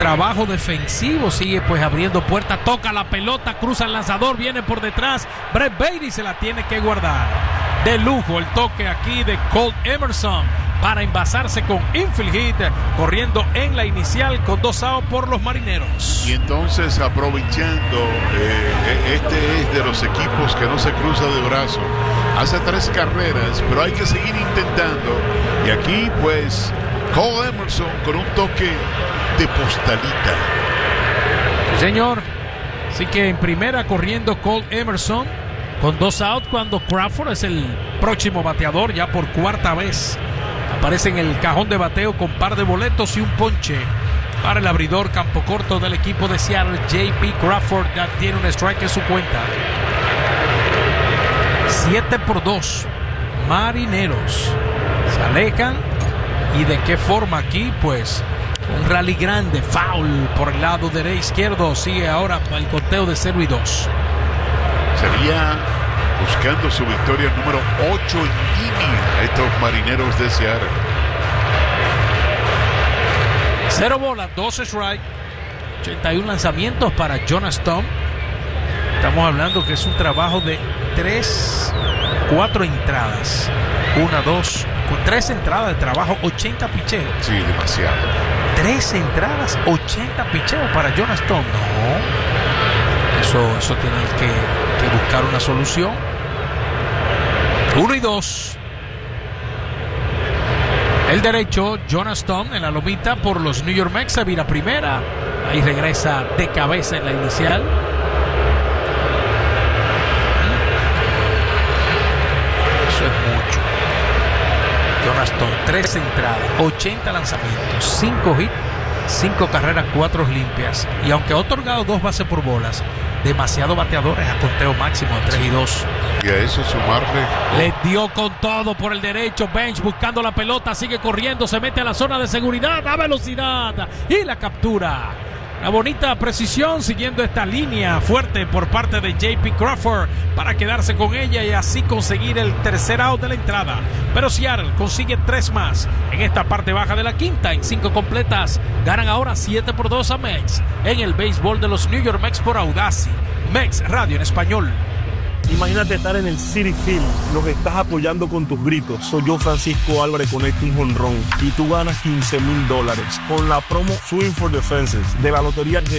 Trabajo defensivo, sigue pues abriendo puertas, toca la pelota, cruza el lanzador, viene por detrás, Brett Baty se la tiene que guardar. De lujo el toque aquí de Cole Emerson para envasarse con infield hit, corriendo en la inicial con 2 outs por los Marineros. Y entonces aprovechando, este es de los equipos que no se cruza de brazo, hace 3 carreras, pero hay que seguir intentando. Y aquí pues Cole Emerson con un toque de postalita. Sí, señor. Así que en primera corriendo Cole Emerson con 2 outs cuando Crawford es el próximo bateador ya por 4ª vez. Aparece en el cajón de bateo con par de boletos y un ponche para el abridor campo corto del equipo de Seattle. J.P. Crawford ya tiene un strike en su cuenta. 7-2. Marineros se alejan. ¿Y de qué forma aquí? Pues un rally grande, foul por el lado derecho izquierdo. Sigue ahora el conteo de 0-2. Sería buscando su victoria número 8 en línea estos Marineros de Seattle. 0 bolas, 12 strike, 81 lanzamientos para Jonas Tom. Estamos hablando que es un trabajo de 4 entradas. 3 entradas de trabajo, 80 picheos. Sí, demasiado. 3 entradas, 80 picheos para Jonas Tom. No, eso tiene que buscar una solución. 1-2. El derecho, Jonas Tom en la lomita por los New York Mets, se vira primera. Ahí regresa de cabeza en la inicial. Eso es mucho. Jonas Tom, 3 entradas, 80 lanzamientos, 5 hits, 5 carreras, 4 limpias. Y aunque ha otorgado 2 bases por bolas, demasiado bateadores a conteo máximo a 3-2. Y a eso sumarle. Le dio con todo por el derecho. Bench buscando la pelota, sigue corriendo, se mete a la zona de seguridad a velocidad y la captura. Una bonita precisión siguiendo esta línea fuerte por parte de J.P. Crawford para quedarse con ella y así conseguir el tercer out de la entrada. Pero Seattle consigue 3 más en esta parte baja de la quinta. En 5 completas ganan ahora 7-2 a Mets en el béisbol de los New York Mets por Audacy. Mets Radio en español. Imagínate estar en el Citi Field, lo que estás apoyando con tus gritos. Soy yo, Francisco Álvarez, conecta un jonrón y tú ganas $15,000 con la promo Swing for the Fences de la Lotería